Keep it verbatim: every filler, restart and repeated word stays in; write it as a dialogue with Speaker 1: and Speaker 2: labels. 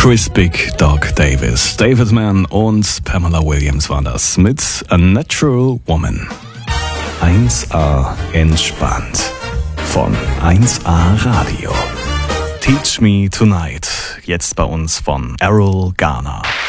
Speaker 1: Chris Big Dog Davis, David Mann und Pamela Williams waren das mit A Natural Woman. eins A entspannt von eins A Radio. Teach Me Tonight, jetzt bei uns von Errol Garner.